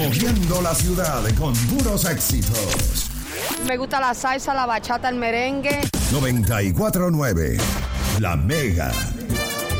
Moviendo la ciudad con puros éxitos. Me gusta la salsa, la bachata, el merengue. 94.9 La Mega.